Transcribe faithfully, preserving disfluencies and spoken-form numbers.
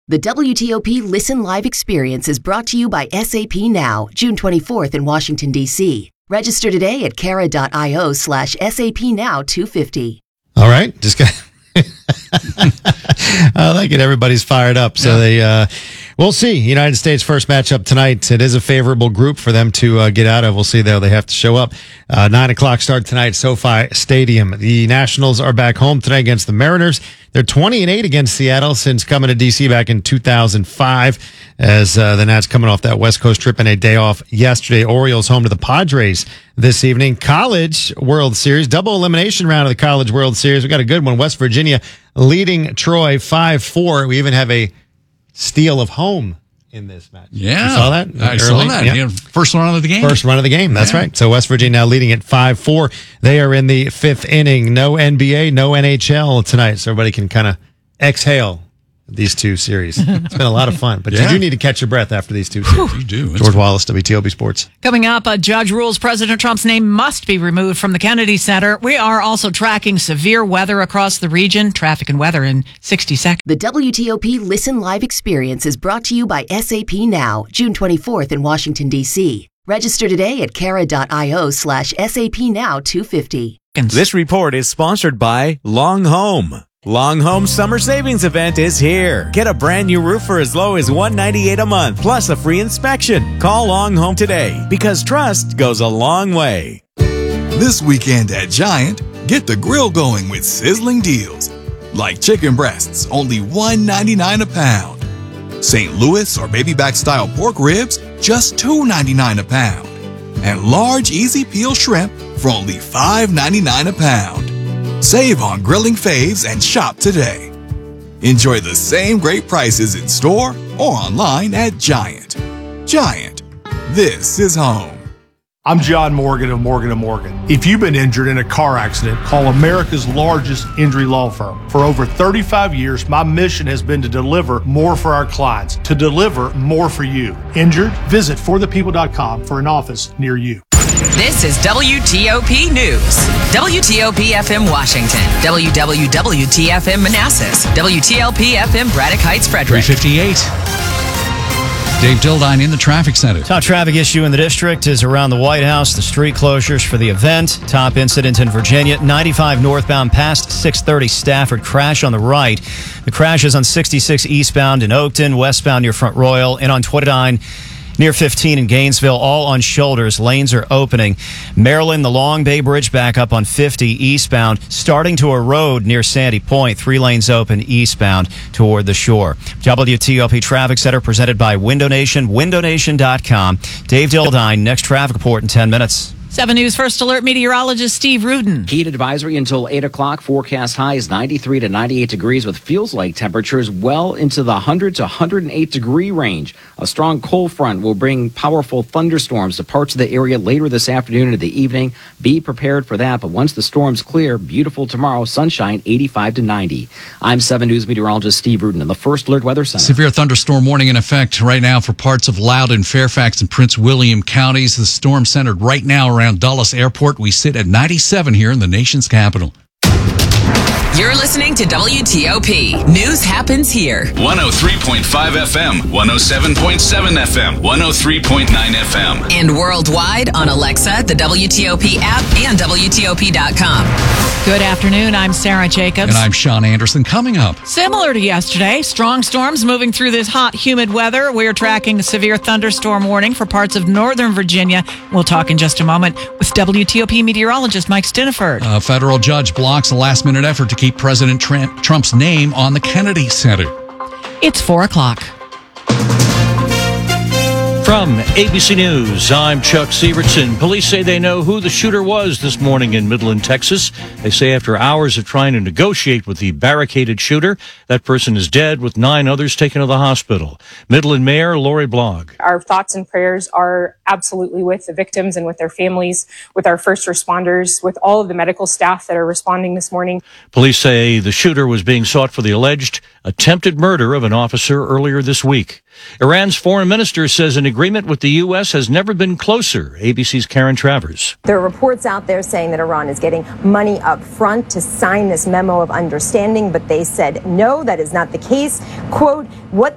The W T O P Listen Live experience is brought to you by S A P Now, June twenty-fourth in Washington, D C Register today at cara.io slash SAP Now 250. All right. Just got. I like it. Everybody's fired up. So yeah. they, uh, we'll see. United States first matchup tonight. It is a favorable group for them to uh, get out of. We'll see though. They have to show up. Uh, nine o'clock start tonight, SoFi Stadium. The Nationals are back home tonight against the Mariners. They're twenty and eight against Seattle since coming to D C back in two thousand five. As uh, the Nats coming off that West Coast trip and a day off yesterday. Orioles home to the Padres this evening. College World Series, double elimination round of the College World Series. We got a good one. West Virginia leading Troy five four. We even have a steal of home in this match. Yeah. You saw that? I early? saw that. Yep. Yeah. First run of the game. First run of the game. That's yeah. right. So West Virginia now leading at five four. They are in the fifth inning. No N B A, no N H L tonight. So everybody can kind of exhale these two series. It's been a lot of fun, but yeah. you do need to catch your breath after these two series. You do. George Wallace, W T O P Sports. Coming up, a judge rules President Trump's name must be removed from the Kennedy Center. We are also tracking severe weather across the region. Traffic and weather in sixty seconds. The W T O P Listen Live experience is brought to you by S A P Now, June twenty-fourth in Washington, D C Register today at cara.io slash SAP Now 250. This report is sponsored by Long Home. Long Home Summer Savings Event is here. Get a brand new roof for as low as one hundred ninety-eight dollars a month, plus a free inspection. Call Long Home today, because trust goes a long way. This weekend at Giant, get the grill going with sizzling deals. Like chicken breasts, only one ninety-nine a pound. Saint Louis or baby back style pork ribs, just two ninety-nine a pound. And large easy peel shrimp for only five ninety-nine a pound. Save on grilling faves and shop today. Enjoy the same great prices in store or online at Giant. Giant, this is home. I'm John Morgan of Morgan and Morgan. If you've been injured in a car accident, call America's largest injury law firm. For over thirty-five years, my mission has been to deliver more for our clients, to deliver more for you. Injured? Visit for the people dot com for an office near you. This is W T O P News. W T O P F M Washington. W W W T F M Manassas. W T L P F M Braddock Heights, Frederick. three fifty-eight. Dave Dildine in the traffic center. Top traffic issue in the district is around the White House, the street closures for the event. Top incident in Virginia, ninety-five northbound past six thirty Stafford, crash on the right. The crash is on sixty-six eastbound in Oakton, westbound near Front Royal, and on twenty-nine near fifteen in Gainesville, all on shoulders. Lanes are opening. Maryland, the Long Bay Bridge back up on fifty eastbound, starting to erode near Sandy Point. Three lanes open eastbound toward the shore. W T O P Traffic Center presented by Window Nation, window nation dot com. Dave Dildine, next traffic report in ten minutes. seven News First Alert meteorologist Steve Rudin. Heat advisory until eight o'clock. Forecast highs ninety-three to ninety-eight degrees with feels like temperatures well into the one hundred to one hundred eight degree range. A strong cold front will bring powerful thunderstorms to parts of the area later this afternoon into the evening. Be prepared for that. But once the storms clear, beautiful tomorrow, sunshine eighty-five to ninety. I'm seven News meteorologist Steve Rudin in the First Alert Weather Center. Severe thunderstorm warning in effect right now for parts of Loudoun, Fairfax, and Prince William counties. The storm centered right now around Dulles Airport. We sit at ninety-seven here in the nation's capital. You're listening to W T O P. News happens here. one oh three point five F M, one oh seven point seven F M, one oh three point nine F M. And worldwide on Alexa, the W T O P app, and W T O P dot com. Good afternoon. I'm Sarah Jacobs. And I'm Sean Anderson. Coming up. Similar to yesterday, strong storms moving through this hot, humid weather. We're tracking a severe thunderstorm warning for parts of northern Virginia. We'll talk in just a moment with W T O P meteorologist Mike Stiniford. A federal judge blocks a last-minute effort to keep President Trump, Trump's name on the Kennedy Center. It's four o'clock. From A B C News, I'm Chuck Sievertson. Police say they know who the shooter was this morning in Midland, Texas. They say after hours of trying to negotiate with the barricaded shooter, that person is dead with nine others taken to the hospital. Midland Mayor Lori Blogg. Our thoughts and prayers are absolutely with the victims and with their families, with our first responders, with all of the medical staff that are responding this morning. Police say the shooter was being sought for the alleged attempted murder of an officer earlier this week. Iran's foreign minister says an agreement with the U S has never been closer. A B C's Karen Travers. There are reports out there saying that Iran is getting money up front to sign this memo of understanding, but they said no, that is not the case. Quote, what